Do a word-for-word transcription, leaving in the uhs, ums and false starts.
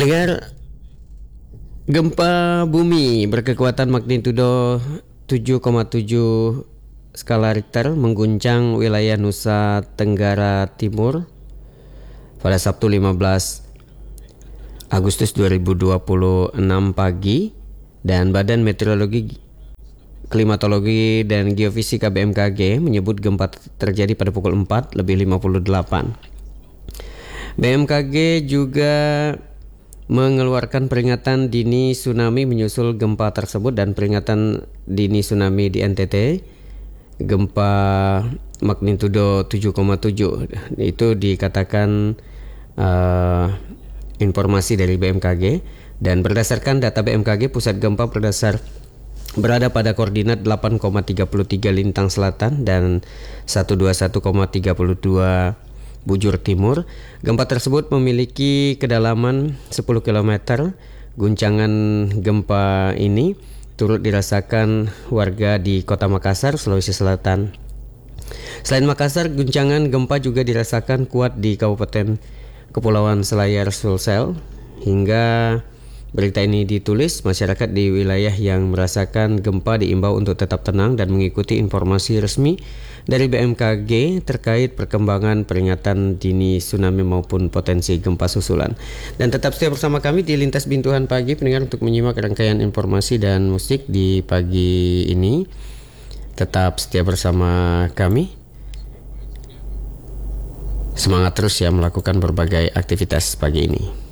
Pendengar, gempa bumi berkekuatan magnitudo tujuh koma tujuh skala Richter mengguncang wilayah Nusa Tenggara Timur pada Sabtu lima belas Agustus dua ribu dua puluh enam pagi, dan Badan Meteorologi, Klimatologi dan Geofisika B M K G menyebut gempa terjadi pada pukul empat lebih lima puluh delapan. B M K G juga mengeluarkan peringatan dini tsunami menyusul gempa tersebut dan peringatan dini tsunami di N T T gempa magnitudo tujuh koma tujuh. Itu dikatakan uh, informasi dari B M K G, dan berdasarkan data B M K G, pusat gempa berdasar berada pada koordinat delapan koma tiga tiga lintang selatan dan seratus dua puluh satu koma tiga dua bujur timur. Gempa tersebut memiliki kedalaman sepuluh kilometer. Guncangan gempa ini turut dirasakan warga di Kota Makassar, Sulawesi Selatan. Selain Makassar, guncangan gempa juga dirasakan kuat di Kabupaten Kepulauan Selayar, Sulsel. Hingga berita ini ditulis, masyarakat di wilayah yang merasakan gempa diimbau untuk tetap tenang dan mengikuti informasi resmi dari B M K G terkait perkembangan peringatan dini tsunami maupun potensi gempa susulan. Dan tetap setia bersama kami di Lintas Bintuhan Pagi, pendengar, untuk menyimak rangkaian informasi dan musik di pagi ini. Tetap setia bersama kami. Semangat terus ya melakukan berbagai aktivitas pagi ini.